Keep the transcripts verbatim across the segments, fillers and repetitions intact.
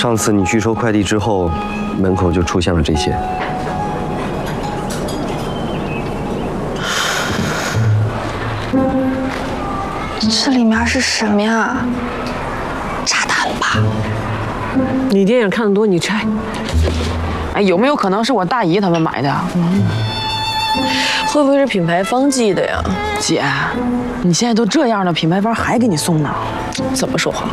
上次你拒收快递之后，门口就出现了这些。 这里面是什么呀？炸弹吧？ 你电影看得多，你拆。 哎，有没有可能是我大姨他们买的？嗯， 会不会是品牌方寄的呀？ 姐，你现在都这样了，品牌方还给你送呢？ 怎么说话？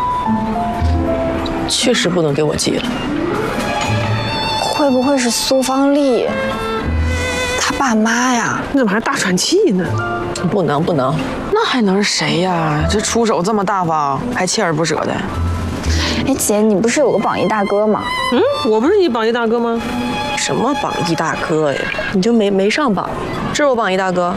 确实不能给我寄了。 会不会是苏芳丽她爸妈呀？ 你怎么还大喘气呢？不能不能， 那还能是谁呀？这出手这么大方，还锲而不舍的。 哎，姐，你不是有个榜一大哥吗？ 嗯，我不是你榜一大哥吗？什么榜一大哥呀？你就没没上榜？这是我榜一大哥。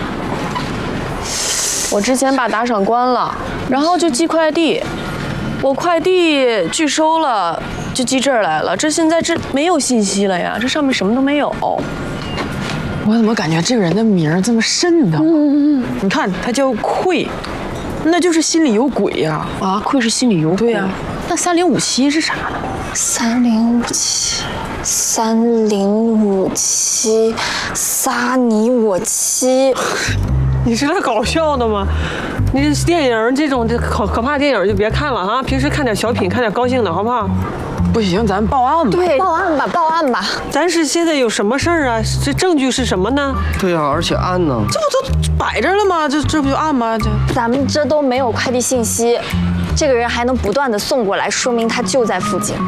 我之前把打赏关了，然后就寄快递，我快递拒收了，就寄这儿来了。这现在这没有信息了呀，这上面什么都没有。 我怎么感觉这个人的名儿这么瘆得慌？嗯嗯，你看他叫愧，那就是心里有鬼呀！ 啊，愧是心里有鬼。 对呀，那三零五七是啥呢？ 三零五七，三零五七，撒你我妻。 你是来搞笑的吗？你这电影这种这可可怕电影就别看了啊！平时看点小品，看点高兴的好不好？ 不行，咱报案吧。 对，报案吧，报案吧。 咱是现在有什么事儿啊？这证据是什么呢？ 对呀、啊，而且案呢？ 这不都摆着了吗？这这不就案吗？这咱们这都没有快递信息，这个人还能不断的送过来，说明他就在附近。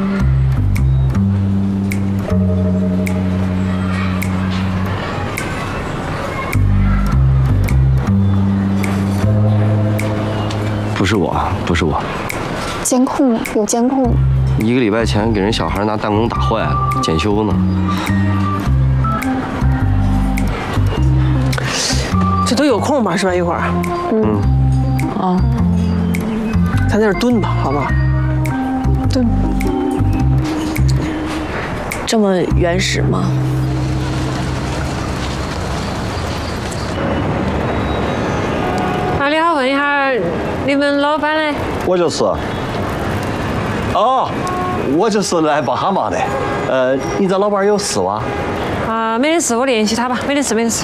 不是我，不是我。 监控呢？有监控。 一个礼拜前给人小孩拿弹弓打坏了，检修呢。 这都有空吧？是吧？一会儿。 嗯。 啊。咱在这儿蹲吧，好不好？ 蹲。 这么原始吗？啊，你好，问一下，你们老板呢？ 我就是。哦，我就是来帮哈忙的。呃，你这老板有事哇？ 啊，没得事，我联系他吧。没得事，没得事。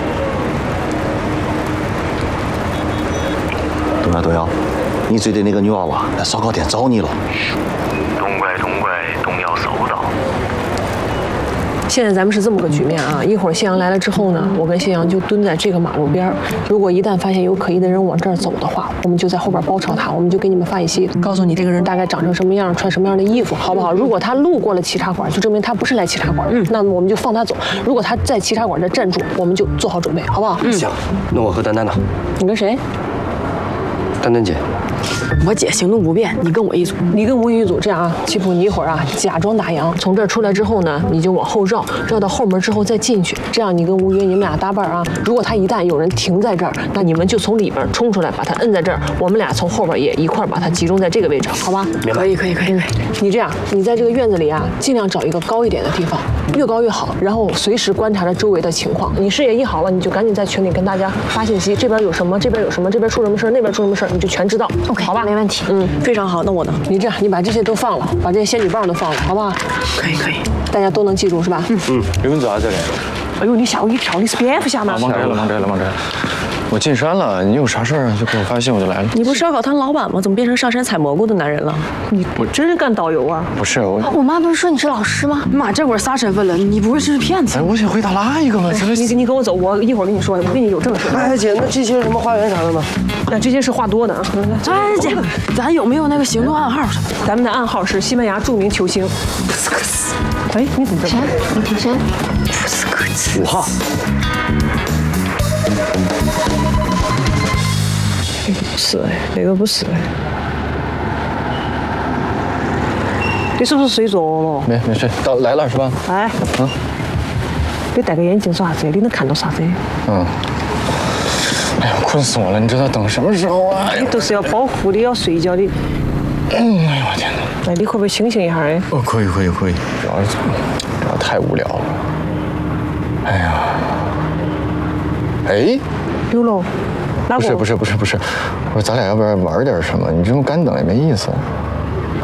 东阳，东阳，你追的那个女娃娃来烧烤店找你了。 痛快，痛快，东阳收到。 现在咱们是这么个局面啊，一会儿谢阳来了之后呢，我跟谢阳就蹲在这个马路边儿。如果一旦发现有可疑的人往这儿走的话，我们就在后边包抄他，我们就给你们发信息，告诉你这个人大概长成什么样，穿什么样的衣服，好不好？如果他路过了沏茶馆，就证明他不是来沏茶馆的，嗯，那么我们就放他走。如果他在沏茶馆这站住，我们就做好准备，好不好？ 嗯，行。那我和丹丹呢？ 你跟谁？ 丹丹姐。 我姐行动不便，你跟我一组。 你跟吴宇一组，这样啊，吉普，你一会儿啊假装打烊，从这儿出来之后呢，你就往后绕，绕到后门之后再进去。这样你跟吴云你们俩搭伴啊。如果他一旦有人停在这儿，那你们就从里边冲出来，把他摁在这儿，我们俩从后边也一块把他集中在这个位置，好吧？ 可以，可以，可以。 你这样，你在这个院子里啊，尽量找一个高一点的地方，越高越好，然后随时观察着周围的情况。你视野一好了，你就赶紧在群里跟大家发信息，这边有什么，这边有什么，这边出什么事，那边出什么事，你就全知道。 OK， 好吧， 没问题。 嗯，非常好。那我呢？你这样，你把这些都放了，把这些仙女棒都放了，好不好？ 可以，可以。 大家都能记住是吧？嗯嗯。你们做啥子嘞？ 哎呦，你吓我一跳！你是蝙蝠侠吗？ 忙着了，忙着了，忙着了。我进山了，你有啥事儿就给我发信，我就来了。 你不是烧烤摊老板吗？怎么变成上山采蘑菇的男人了？你我真是干导游啊？ 不是我， 我妈不是说你是老师吗？ 妈，这会儿仨身份了，你不会是骗子？ 哎，我先回答拉一个吧。 你你跟我走，我一会儿跟你说，我跟你有正事。 哎，姐，那这些什么花园啥的呢？ 那这些是话多的啊。 哎，姐，咱有没有那个行动暗号什么的？ 咱们的暗号是西班牙著名球星。哎，你怎么谁？你谁？ 五号。 不是哎，那个不是哎。你是不是睡着了？ 没没睡，到来了是吧？ 哎， 嗯， 你戴个眼镜做啥子？你能看到啥子？ 嗯。哎呀，困死我了！你知道等什么时候啊？ 你都是要保护的，要睡觉的。 嗯，哎呦我天哪！ 哎，你可不可以清醒一下哎？ 哦，可以可以可以，主要是主要太无聊了。哎呀，哎， 有了。 不是不是不是不是，我说咱俩要不要玩点什么？你这么干等也没意思。